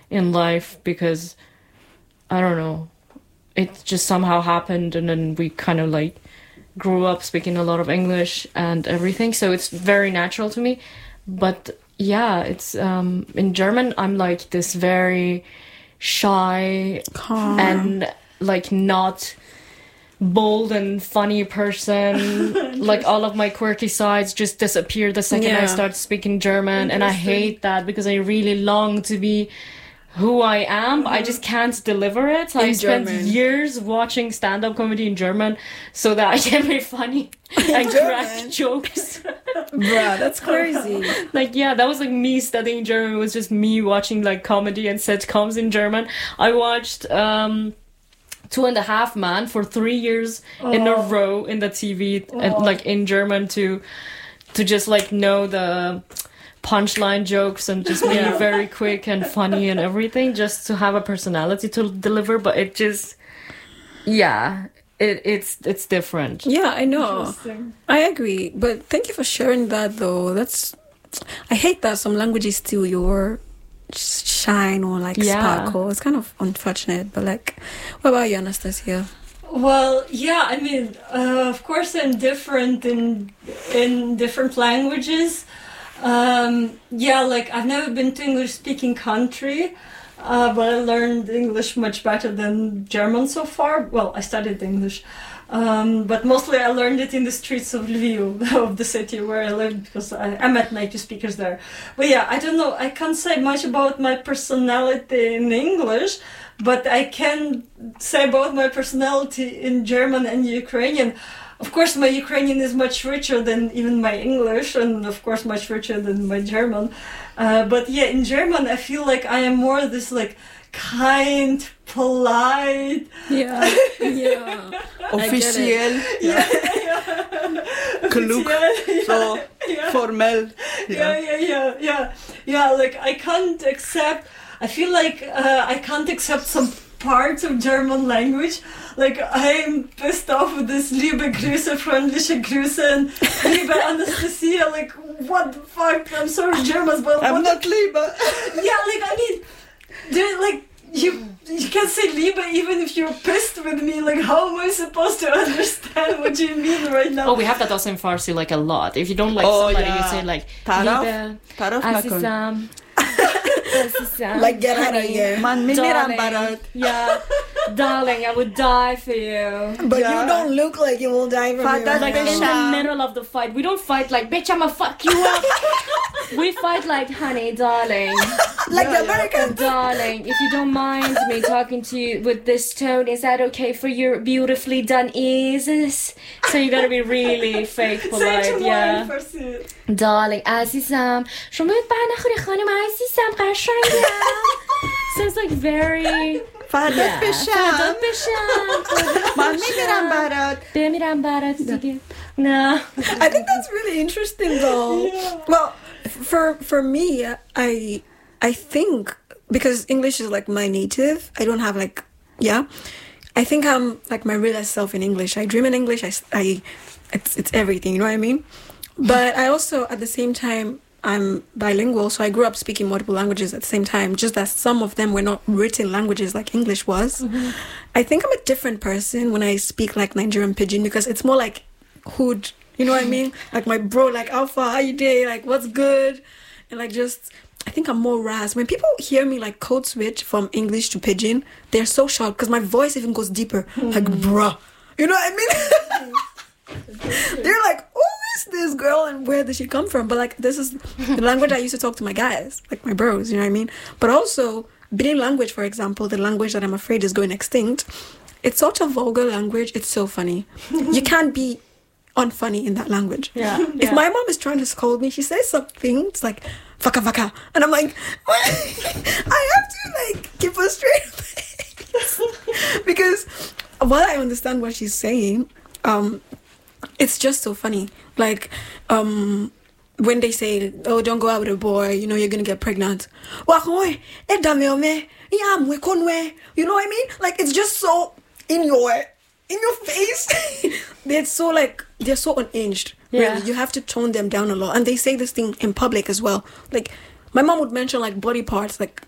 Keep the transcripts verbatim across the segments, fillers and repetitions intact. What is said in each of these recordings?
in life because, I don't know, it just somehow happened and then we kind of like grew up speaking a lot of English and everything. So it's very natural to me. But yeah, it's um, in German, I'm like this very shy Calm. and like not bold and funny person. Like all of my quirky sides just disappear the second Yeah. I start speaking German, and I hate that because I really long to be who I am, but I just can't deliver it. So In I spent German. years watching stand-up comedy in German so that I can be funny and crack German? jokes. Bruh, that's crazy. Like, yeah, that was like me studying German. It was just me watching like comedy and sitcoms in German. I watched um Two and a Half Man for three years in a row in the T V, and, like in German to to just like know the punchline jokes and just be Yeah. very quick and funny and everything, just to have a personality to deliver. But it just, yeah, it it's it's different. Yeah, I know. Interesting. I agree. But thank you for sharing that, though. That's... I hate that some languages steal your shine or, like, Yeah. sparkle. It's kind of unfortunate. But, like, what about you, Anastasia? Well, yeah, I mean, uh, of course, I'm different in in different languages. Um, yeah, like I've never been to English-speaking country, uh, but I learned English much better than German so far. Well, I studied English, um, but mostly I learned it in the streets of Lviv, of the city where I lived, because I, I met native speakers there. But yeah, I don't know, I can't say much about my personality in English, but I can say about my personality in German and Ukrainian. Of course, my Ukrainian is much richer than even my English, and of course much richer than my German. Uh, but yeah, in German, I feel like I am more this like kind, polite. Yeah, yeah. Officiell, Yeah, yeah. klug, Yeah, so yeah. formell. Yeah, yeah, yeah, yeah, yeah. Like I can't accept. I feel like uh, I can't accept some parts of German language. Like I'm pissed off with this liebe Grüße, freundliche Grüße, and liebe Anastasia. Like what the fuck? I'm sorry, Germans, but I'm what not Liebe. the- yeah, like I mean, there, like you. You can say liebe even if you're pissed with me. Like how am I supposed to understand what you mean right now? Oh, we have that also in Farsi like a lot. If you don't like Oh, somebody, yeah. you say like Taraf? Liebe, Taraf nakon. Azizam, Azizam, Like, get out of honey, here. Man mimiram darling. barat. Yeah, darling, I would die for you. But Yeah. you don't look like you will die from Fuck me that right Like in now. the Bisham. middle of the fight, we don't fight like bitch, I'ma fuck you up. We fight like honey, darling, Like the Americans. darling. If you don't mind me talking to you with this tone, is that okay for your beautifully done ears? So you gotta be really fake Say it polite, tomorrow yeah. first. Darling, عزیزم شما برنخوری خانم عزیزم قشنگم. So it's like very فردات yeah. بشم. فدات بشم. من میمیرم برات. بمیرم برات دیگه. No. I think that's really interesting, though. Well, for for me, I I think because English is like my native, I don't have like yeah. I think I'm like my real self in English. I dream in English. I, I it's it's everything. You know what I mean? But I also at the same time I'm bilingual, so I grew up speaking multiple languages at the same time. Just that some of them were not written languages like English was. Mm-hmm. I think I'm a different person when I speak like Nigerian pidgin because it's more like hood. You know what I mean? Like my bro, like Alpha, how you day? Like what's good? And like just, I think I'm more ras. When people hear me like code switch from English to pidgin, they're so shocked because my voice even goes deeper. Like bruh, you know what I mean? They're like, who is this girl and where did she come from? But like this is the language I used to talk to my guys, like my bros. You know what I mean? But also Benin language, for example, the language that I'm afraid is going extinct. It's such a vulgar language. It's so funny. You can't be unfunny in that language. Yeah. If yeah. my mom is trying to scold me, she says something, it's like faka faka. And I'm like, what? I have to like keep a straight face. Because while I understand what she's saying, um, it's just so funny. Like, um, when they say, oh, don't go out with a boy, you know, you're gonna get pregnant. You know what I mean? Like, it's just so in your in your face. They're so like they're so unhinged. Yeah. Really, you have to tone them down a lot. And they say this thing in public as well. Like my mom would mention like body parts, like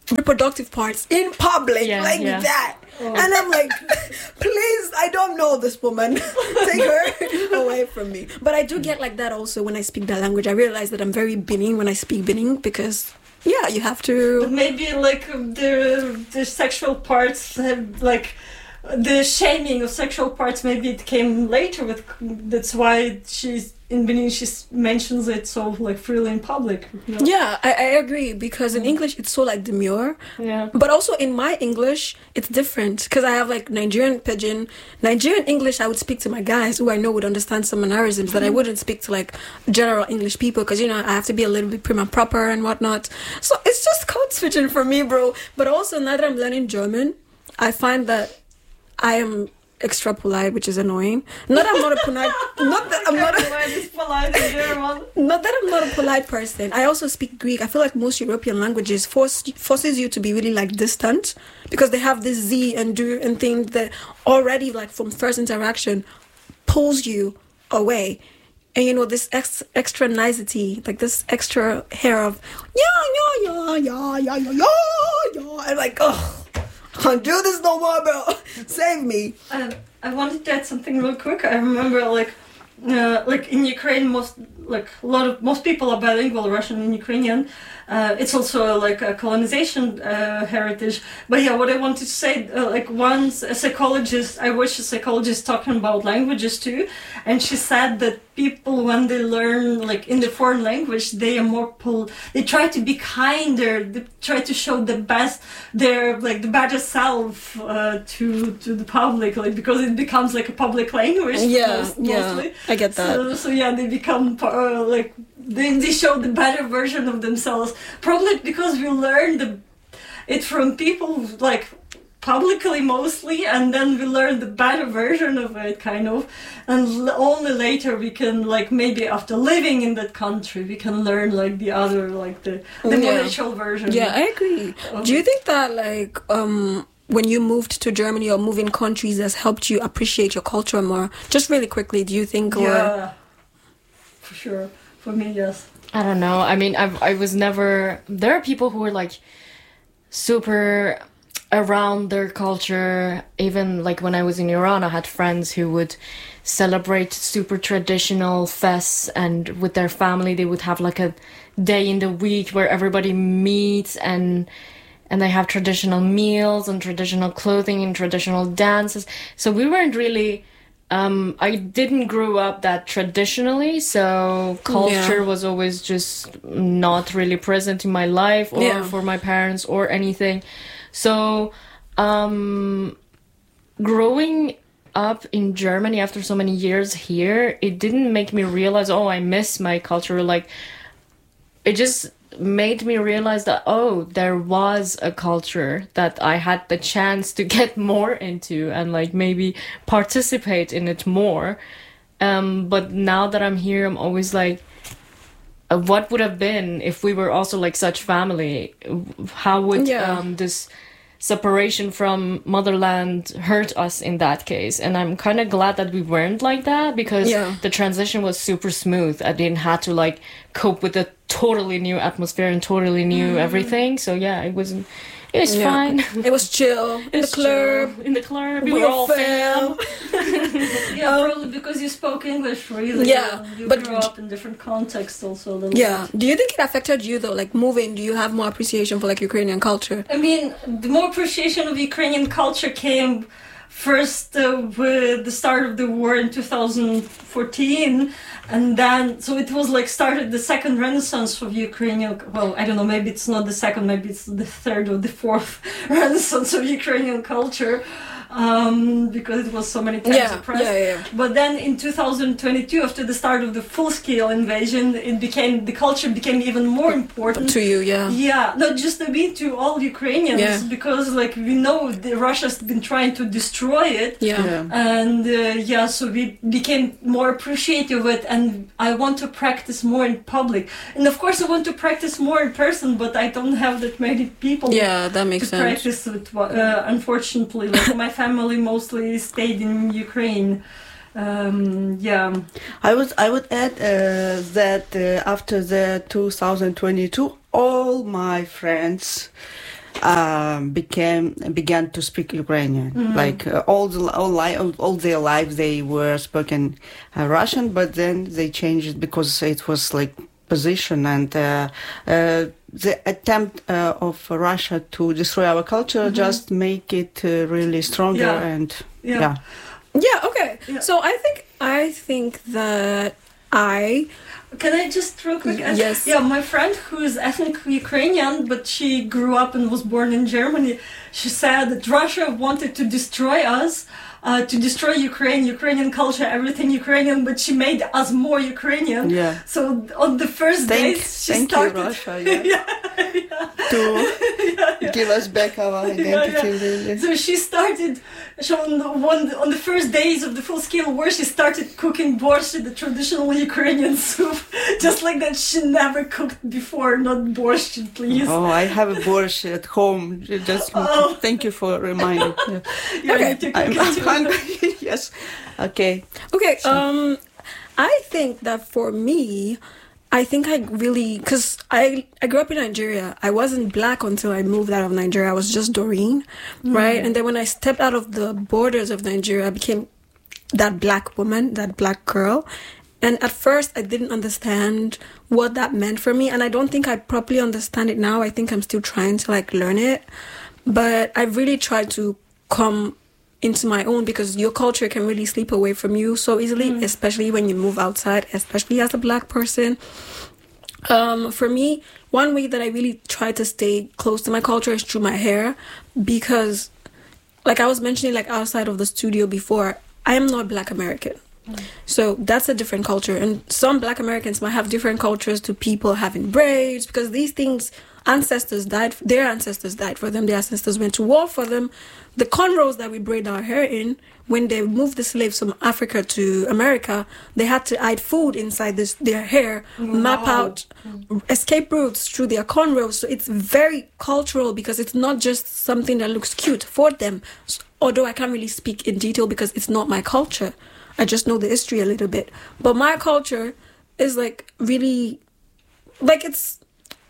reproductive parts in public Yeah, like yeah. that. And I'm like, please, I don't know this woman. Take her away from me. But I do get like that also when I speak that language. I realize that I'm very Benin when I speak Benin because, yeah, you have to... Maybe like the the sexual parts have like the shaming of sexual parts. Maybe it came later with. That's why she's in Benin. She mentions it so like freely in public. You know? Yeah, I, I agree because in English it's so like demure. Yeah. But also in my English, it's different because I have like Nigerian pidgin. Nigerian English, I would speak to my guys who I know would understand some mannerisms that I wouldn't speak to like general English people because, you know, I have to be a little bit prim and proper and whatnot. So it's just code switching for me, bro. But also now that I'm learning German, I find that I am extra polite, which is annoying. Not that I'm not a polite... Not that I'm not a... polite in German. Not that I'm not a polite person. I also speak Greek. I feel like most European languages force forces you to be really like distant because they have this Z and do and thing that already like from first interaction pulls you away. And you know this ex- extra nicety, like this extra hair of yeah yeah yeah yeah yeah yeah yeah yeah. I'm like, oh, I can't do this no more, bro. Save me. Um, I wanted to add something real quick. I remember, like, uh, like in Ukraine, most like a lot of most people are bilingual, Russian and Ukrainian. Uh, it's also like a colonization uh, heritage. But yeah, what I wanted to say, uh, like once a psychologist, I watched a psychologist talking about languages too, and she said that people when they learn like in the foreign language, they are more pol- they try to be kinder, they try to show the best, their like the better self uh, to to the public, like because it becomes like a public language. Yeah, most, yeah, mostly. I get that. So, so yeah, they become uh, like they, they show the better version of themselves. Probably because we learned the, it from people like publicly mostly, and then we learn the better version of it, kind of, and l- only later we can like maybe after living in that country we can learn like the other like the the more Yeah. natural version. Yeah, I agree. of Do you it. think that like um when you moved to Germany or moving countries has helped you appreciate your culture more? Just really quickly, do you think or Yeah, for sure. For me, yes. I don't know. I mean, I I was never. There are people who are like super around their culture. Even like when I was in Iran, I had friends who would celebrate super traditional fests, and with their family, they would have like a day in the week where everybody meets and and they have traditional meals and traditional clothing and traditional dances. So we weren't really. Um, I didn't grow up that traditionally, so culture Yeah. was always just not really present in my life or Yeah. for my parents or anything. So, um, growing up in Germany after so many years here, it didn't make me realize, oh, I miss my culture. Like, it just made me realize that, oh, there was a culture that I had the chance to get more into and like maybe participate in it more. Um, but now that I'm here, I'm always like, uh, what would have been if we were also like such family? How would Yeah. um, this separation from motherland hurt us in that case? And I'm kind of glad that we weren't like that because Yeah. the transition was super smooth. I didn't have to like cope with a totally new atmosphere and totally new everything. So yeah, it wasn't. It was Yeah. fine. It was chill in the It's club. chill. In the club, we, We were were all fam. Yeah, probably because you spoke English really. Yeah, well. You but grew d- up in different contexts also a little Yeah. bit. Do you think it affected you though? Like moving, do you have more appreciation for like Ukrainian culture? I mean, the more appreciation of Ukrainian culture came first uh, with the start of the war in two thousand fourteen, and then so it was like started the second renaissance of Ukrainian. Well, I don't know, maybe it's not the second, maybe it's the third or the fourth renaissance of Ukrainian culture. Um, because it was so many times Yeah, suppressed. yeah, yeah. But then in two thousand twenty-two, after the start of the full-scale invasion, it became the culture became even more important. To you, yeah. Yeah, not just to me, to all Ukrainians, Yeah. because like we know the Russia's been trying to destroy it, Yeah. Yeah. and uh, yeah, so we became more appreciative of it, and I want to practice more in public, and of course I want to practice more in person, but I don't have that many people. Yeah, that To makes sense. practice it, uh, unfortunately, like my family mostly stayed in Ukraine. Um, yeah. I would I would add uh, that uh, after the two thousand twenty-two, all my friends um, became began to speak Ukrainian. Mm. Like uh, all the all, li- all all their lives they were spoken uh, Russian, but then they changed it because it was like position and uh, uh, the attempt uh, of Russia to destroy our culture mm-hmm. just make it uh, really stronger yeah. and yeah. yeah. Yeah. Okay. Yeah. So I think I think that I. Can I just real quick? ask- Yes. Yeah, my friend who is ethnically Ukrainian, but she grew up and was born in Germany, she said that Russia wanted to destroy us, uh, to destroy Ukraine, Ukrainian culture, everything Ukrainian, but she made us more Ukrainian. Yeah. So on the first Thank, days, she thank started you, Russia, yeah, yeah, yeah. to yeah, yeah. give us back our identity. Yeah, yeah. Really. So she started so on the one on the first days of the full scale war. She started cooking borscht, the traditional Ukrainian soup, just like that. She never cooked before. Not borscht, please. Oh, I have a borscht at home. Just Oh. thank you for reminding. Yeah. Yeah, Okay, you can I'm, I'm continue. hungry. Yes. Okay. Okay. Um, I think that for me, I think I really because I I grew up in Nigeria. I wasn't black until I moved out of Nigeria. I was just Doreen, right? And then when I stepped out of the borders of Nigeria, I became that black woman, that black girl. And at first, I didn't understand what that meant for me, and I don't think I properly understand it now. I think I'm still trying to like learn it, but I really tried to come into my own because your culture can really slip away from you so easily, mm. especially when you move outside, especially as a black person. Um, for me, one way that I really try to stay close to my culture is through my hair because, like I was mentioning, like outside of the studio before, I am not Black American. Mm. So that's a different culture. And some Black Americans might have different cultures to people having braids because these things, ancestors died, their ancestors died for them, their ancestors went to war for them. The cornrows that we braid our hair in, when they moved the slaves from Africa to America, they had to hide food inside this their hair, wow. map out mm. escape routes through their cornrows. So it's very cultural because it's not just something that looks cute for them. So, although I can't really speak in detail because it's not my culture. I just know the history a little bit. But my culture is like really, like it's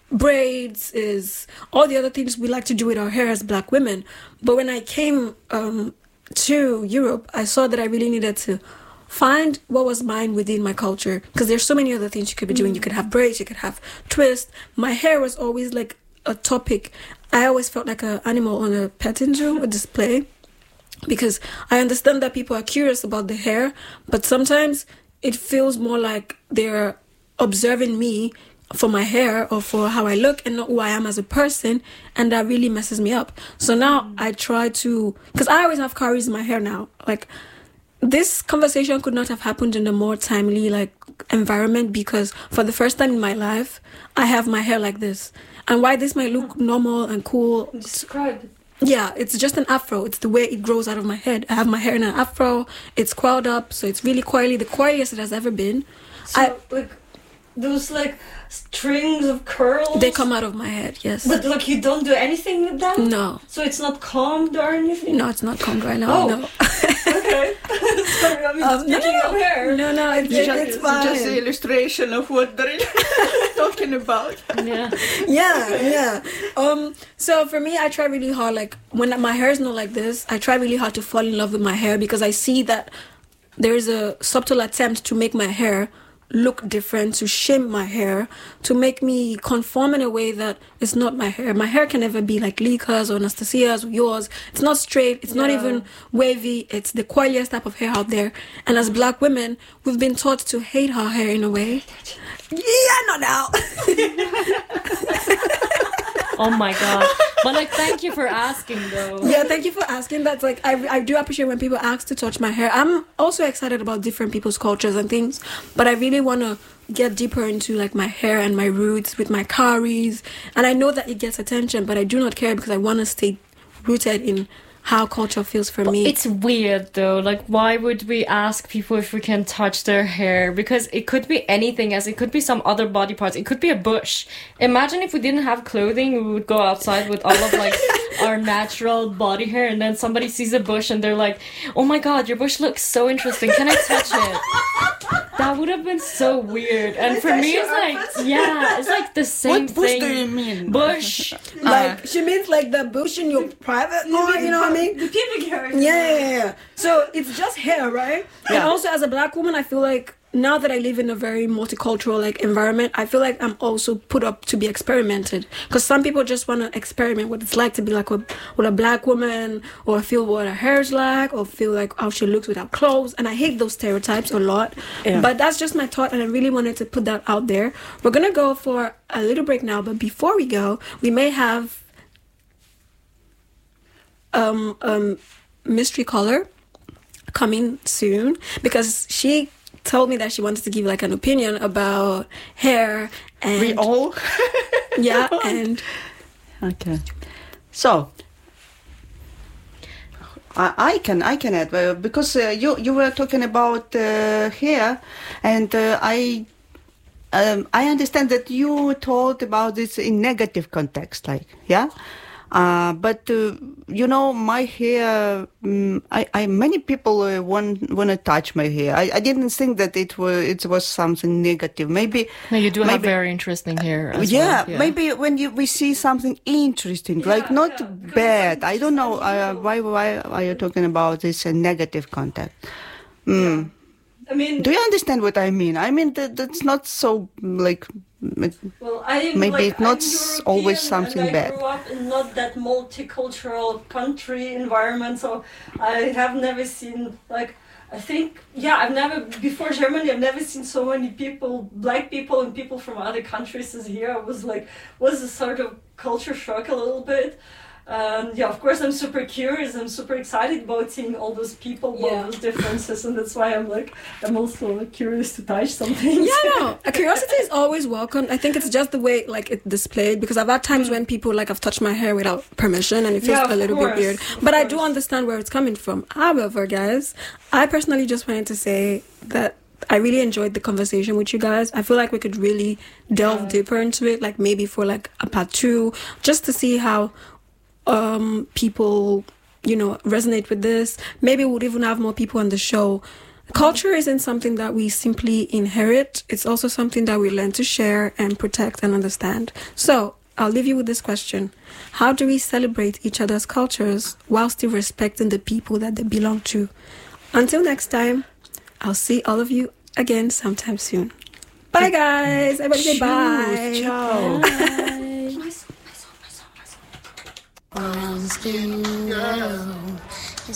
braids, is all the other things we like to do with our hair as black women. But when I came um, to Europe, I saw that I really needed to find what was mine within my culture because there's so many other things you could be doing. You could have braids, you could have twists. My hair was always like a topic. I always felt like an animal on a petting zoo, a display, because I understand that people are curious about the hair, but sometimes it feels more like they're observing me for my hair or for how I look and not who I am as a person, and that really messes me up. So now I try to, because I always have curries in my hair now. Like, this conversation could not have happened in a more timely like environment because for the first time in my life, I have my hair like this. And why this might look normal and cool, Describe it. yeah, it's just an afro. It's the way it grows out of my head. I have my hair in an afro. It's coiled up, so it's really coily, the coiliest it has ever been. So, I, like, those, like, strings of curls? they come out of my head, yes. But, like, you don't do anything with them? No. So it's not combed or anything? No, it's not combed right now, Oh. no. Okay. Sorry, I mean, Um, no, speaking no, of hair. no, no, it's, It's it's, just, it's fine. just the illustration of what they're talking about. Yeah. yeah, yeah. Um, so for me, I try really hard, like, when my hair is not like this, I try really hard to fall in love with my hair because I see that there's a subtle attempt to make my hair look different, to shame my hair, to make me conform in a way that it's not my hair. My hair can never be like Lika's or Anastasia's or yours. It's not straight. It's not Yeah. even wavy. It's the coiliest type of hair out there. And as black women, we've been taught to hate our hair in a way. Yeah, not now. Oh my god. But like, thank you for asking though. Yeah, thank you for asking. That's like, I, I do appreciate when people ask to touch my hair. I'm also excited about different people's cultures and things, but I really want to get deeper into like my hair and my roots with my karis. And I know that it gets attention, but I do not care because I want to stay rooted in how culture feels for me. It's weird though. Like, why would we ask people if we can touch their hair? Because it could be anything, as it could be some other body parts. It could be a bush. Imagine if we didn't have clothing, we would go outside with all of like our natural body hair, and then somebody sees a bush and they're like, "Oh my god, your bush looks so interesting. Can I touch it?" That that would have been so weird. And for me, it's like, yeah, it's like the same What bush thing. do you mean? Bush. Like she means like the bush in your private part, you know what I mean? The pubic hair. Yeah, yeah, yeah, yeah. So it's just hair, right? And Yeah. also as a black woman, I feel like now that I live in a very multicultural like environment, I feel like I'm also put up to be experimented. Because some people just want to experiment what it's like to be like a, with a black woman, or feel what her hair's like, or feel like how she looks without clothes. And I hate those stereotypes a lot. Yeah. But that's just my thought, and I really wanted to put that out there. We're gonna go for a little break now, but before we go, we may have um um mystery caller coming soon, because she told me that she wanted to give like an opinion about hair and We all? yeah and Okay. So, I, I can I can add uh, because uh, you you were talking about uh, hair, and uh, I um, I understand that you talked about this in negative context, like yeah. Uh, but uh, you know, my hair. Um, I, I many people uh, want want to touch my hair. I, I didn't think that it was it was something negative. Maybe No, you do have maybe- very interesting hair. As yeah, well. maybe when you we see something interesting, like not yeah, because bad. it's I don't know uh, unusual. why why are you talking about this uh, negative contact. Mm. I mean, Do you understand what I mean? I mean that that's not so like. it- well, I am, Maybe like, it's not I'm s- European, always something and I bad. grew up in not that multicultural country environment, so I have never seen like. I think yeah, I've never before Germany. I've never seen so many people, black people, and people from other countries as here. I was like, was a sort of culture shock a little bit. Um, yeah, of course, I'm super curious. I'm super excited about seeing all those people, all Yeah. those differences, and that's why I'm like, I'm also like, curious to touch something. yeah no a curiosity is always welcome. I think it's just the way like it's displayed, because I've had times when people like have touched my hair without permission, and it feels Yeah, of a little course, bit weird, of but I do course. understand where it's coming from. However, guys, I personally just wanted to say that I really enjoyed the conversation with you guys. I feel like we could really delve Yeah. deeper into it, like maybe for like a part two, just to see how um people, you know, resonate with this. Maybe we'll even have more people on the show. Culture isn't something that we simply inherit. It's also something that we learn to share and protect and understand. So I'll leave you with this question. How do we celebrate each other's cultures while still respecting the people that they belong to? Until next time, I'll see all of you again sometime soon. Bye, guys. Everybody say bye. Ciao. Bye. My song, my song, my song, my song. I'm still